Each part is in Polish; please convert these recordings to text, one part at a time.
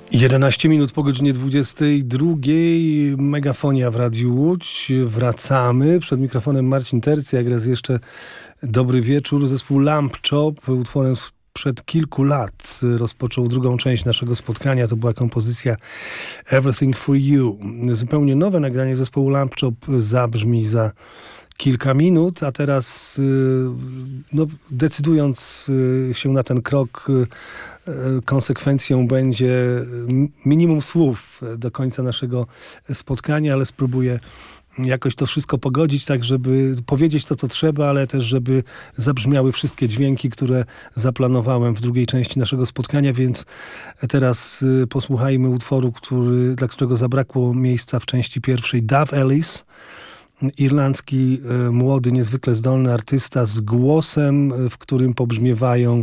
11 minut po godzinie 22. Megafonia w Radiu Łódź. Wracamy. Przed mikrofonem Marcin Tercy. Jak raz jeszcze dobry wieczór. Zespół Lamp Chop utworem sprzed kilku lat rozpoczął drugą część naszego spotkania. To była kompozycja Everything for You. Zupełnie nowe nagranie zespołu Lamp Chop zabrzmi za kilka minut, a teraz decydując się na ten krok, konsekwencją będzie minimum słów do końca naszego spotkania, ale spróbuję jakoś to wszystko pogodzić, tak żeby powiedzieć to, co trzeba, ale też żeby zabrzmiały wszystkie dźwięki, które zaplanowałem w drugiej części naszego spotkania, więc teraz posłuchajmy utworu, dla którego zabrakło miejsca w części pierwszej. Dave Ellis, irlandzki, młody, niezwykle zdolny artysta z głosem, w którym pobrzmiewają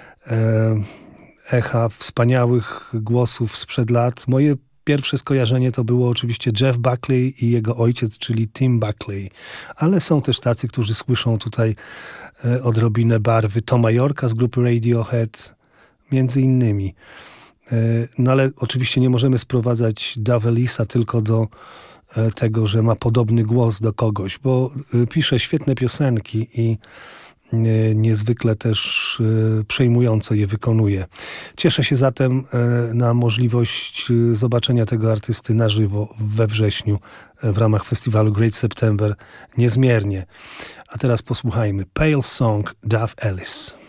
echa wspaniałych głosów sprzed lat. Moje pierwsze skojarzenie to było oczywiście Jeff Buckley i jego ojciec, czyli Tim Buckley. Ale są też tacy, którzy słyszą tutaj odrobinę barwy Toma Yorka z grupy Radiohead, między innymi. No ale oczywiście nie możemy sprowadzać Dave Ellisa tylko do tego, że ma podobny głos do kogoś, bo pisze świetne piosenki i niezwykle też przejmująco je wykonuje. Cieszę się zatem na możliwość zobaczenia tego artysty na żywo we wrześniu w ramach festiwalu Great September niezmiernie. A teraz posłuchajmy Pale Song, Dave Ellis.